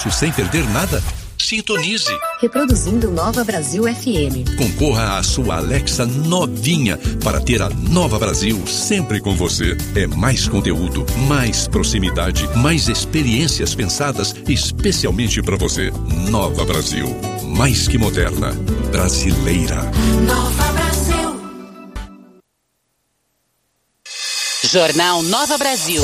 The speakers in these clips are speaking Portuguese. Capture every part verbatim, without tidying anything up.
isso sem perder nada? Sintonize. Reproduzindo Nova Brasil F M. Concorra à sua Alexa novinha para ter a Nova Brasil sempre com você. É mais conteúdo, mais proximidade, mais experiências pensadas especialmente para você. Nova Brasil. Mais que moderna. Brasileira. Nova Brasil. Jornal Nova Brasil.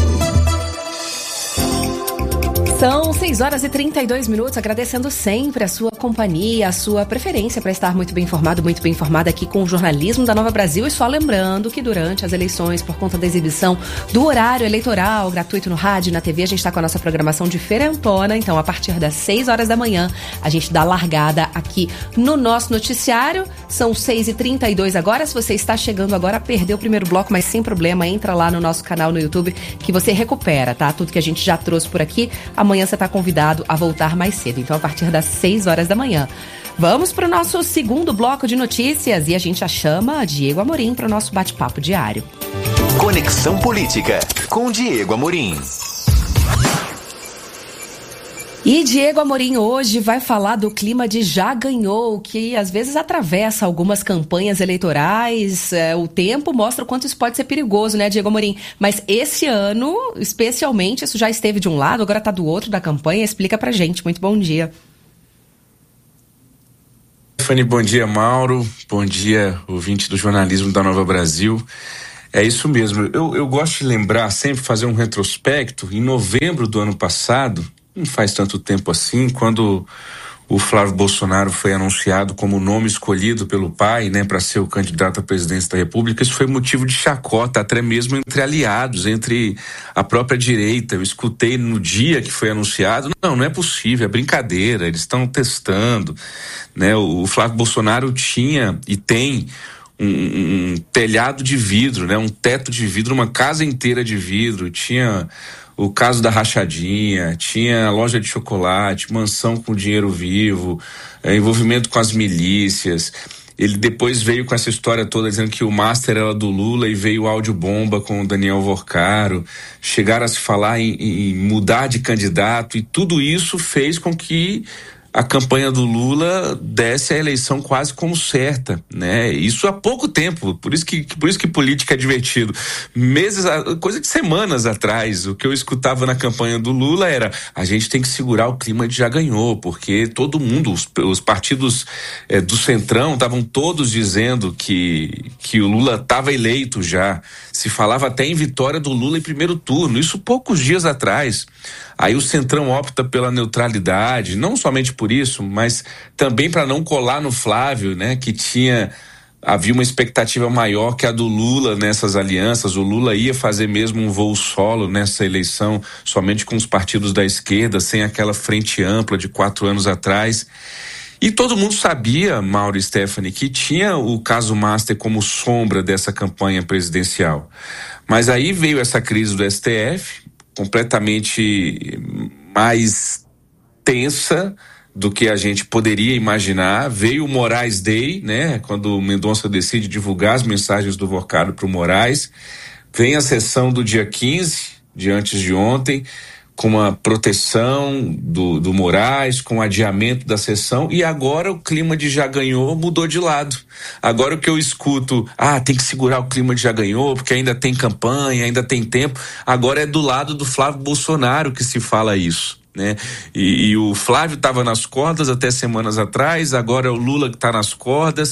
São seis horas e trinta e dois minutos, agradecendo sempre a sua companhia, a sua preferência para estar muito bem informado, muito bem informada aqui com o jornalismo da Nova Brasil. E só lembrando que durante as eleições, por conta da exibição do horário eleitoral gratuito no rádio e na T V, a gente está com a nossa programação diferentona. Então, a partir das seis horas da manhã, a gente dá largada aqui no nosso noticiário. São seis e trinta e dois agora. Se você está chegando agora, perdeu o primeiro bloco, mas sem problema, entra lá no nosso canal no YouTube que você recupera, tá? Tudo que a gente já trouxe por aqui. Amanhã você está convidado a voltar mais cedo. Então, a partir das seis horas da manhã. Vamos para o nosso segundo bloco de notícias e a gente já chama Diego Amorim para o nosso bate-papo diário. Conexão Política, com Diego Amorim. E Diego Amorim hoje vai falar do clima de já ganhou, que às vezes atravessa algumas campanhas eleitorais. É, o tempo mostra o quanto isso pode ser perigoso, né, Diego Amorim? Mas esse ano, especialmente, isso já esteve de um lado, agora está do outro da campanha. Explica pra gente. Muito bom dia. Fanny, bom dia, Mauro. Bom dia, ouvinte do jornalismo da Nova Brasil. É isso mesmo. Eu, eu gosto de lembrar, sempre fazer um retrospecto. Em novembro do ano passado, não faz tanto tempo assim, quando o Flávio Bolsonaro foi anunciado como o nome escolhido pelo pai, né, para ser o candidato à presidência da República, isso foi motivo de chacota, até mesmo entre aliados, entre a própria direita. Eu escutei no dia que foi anunciado, não, não é possível, é brincadeira, eles estão testando, né? O Flávio Bolsonaro tinha e tem um, um telhado de vidro, né, um teto de vidro, uma casa inteira de vidro, tinha o caso da rachadinha, tinha loja de chocolate, mansão com dinheiro vivo, é, envolvimento com as milícias. Ele depois veio com essa história toda dizendo que o master era do Lula e veio o áudio bomba com o Daniel Vorcaro. Chegaram a se falar em, em mudar de candidato e tudo isso fez com que a campanha do Lula desse a eleição quase como certa, né? Isso há pouco tempo, por isso que, por isso que política é divertido. Meses, coisa de semanas atrás, o que eu escutava na campanha do Lula era: a gente tem que segurar o clima de já ganhou, porque todo mundo, os, os partidos é, do Centrão estavam todos dizendo que, que o Lula estava eleito já. Se falava até em vitória do Lula em primeiro turno, isso poucos dias atrás. Aí o Centrão opta pela neutralidade, não somente por isso, mas também para não colar no Flávio, né, que tinha, havia uma expectativa maior que a do Lula nessas alianças. O Lula ia fazer mesmo um voo solo nessa eleição, somente com os partidos da esquerda, sem aquela frente ampla de quatro anos atrás. E todo mundo sabia, Mauro e Stephanie, que tinha o caso Master como sombra dessa campanha presidencial. Mas aí veio essa crise do S T F, completamente mais tensa do que a gente poderia imaginar. Veio o Moraes Day, né, quando o Mendonça decide divulgar as mensagens do Vorcaro para o Moraes. Vem a sessão do dia quinze, de antes de ontem, com a proteção do, do Moraes, com o adiamento da sessão, e agora o clima de já ganhou mudou de lado. Agora o que eu escuto, ah, tem que segurar o clima de já ganhou, porque ainda tem campanha, ainda tem tempo, agora é do lado do Flávio Bolsonaro que se fala isso, né? E, e o Flávio estava nas cordas até semanas atrás, agora é o Lula que está nas cordas.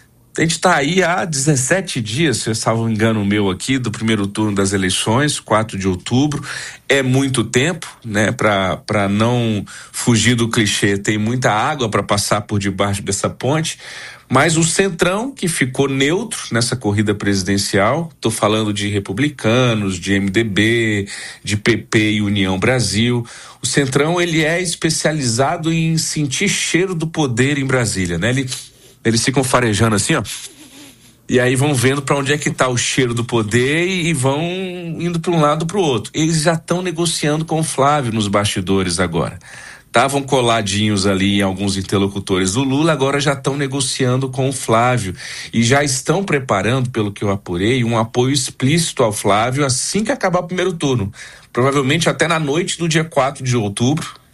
A gente está aí há dezessete dias, se eu salvo engano meu aqui, do primeiro turno das eleições, quatro de outubro. É muito tempo, né? Para para não fugir do clichê, tem muita água para passar por debaixo dessa ponte. Mas o Centrão, que ficou neutro nessa corrida presidencial, estou falando de republicanos, de M D B, de P P e União Brasil. O Centrão, ele é especializado em sentir cheiro do poder em Brasília, né? Ele Eles ficam farejando assim, ó, e aí vão vendo para onde é que tá o cheiro do poder e, e vão indo para um lado para o outro. Eles já estão negociando com o Flávio nos bastidores agora. Estavam coladinhos ali em alguns interlocutores do Lula, agora já estão negociando com o Flávio e já estão preparando, pelo que eu apurei, um apoio explícito ao Flávio assim que acabar o primeiro turno. Provavelmente até na noite do dia quatro de outubro,